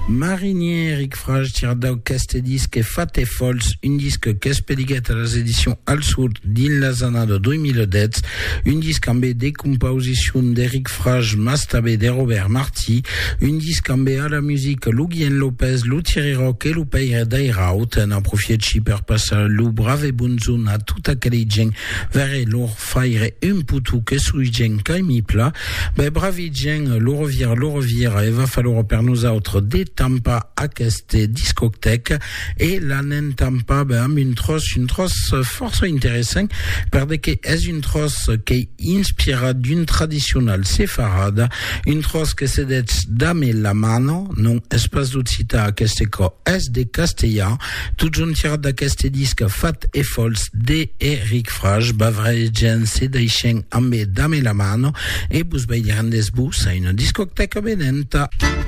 Marinier, Eric Frage, tire d'orchestre disque Fat et False, une disque qu'est spédiget à les éditions Al Sud din la zona de 2010, une disque en B des compositions d'Eric Frage, Mastabé de Robert Marty, une disque en B à la musique Lugien Lopez, Lou Thierry Rock et Lou Peire d'Airaut, en profit de Chipper Passal, Lou Brave Bunzun à tout à Kalijeng, verre lourd faire un poutou que suijeng kaimipla, bravidjeng, l'eau revire, et va falloir per nous autres des Tampa à cette discothèque et la nen Tampa une trosse fort intéressante parce que est une trosse qui inspire d'une traditionnelle séfarade, une trosse que c'est d'être dame la mano non espace d'occita à cette est de Castella tout jeune tire de cette disque Fat et False de Eric Frage bavrejen c'est d'Aichen ambe dame la mano et bus bairandes bus à une discothèque benenta.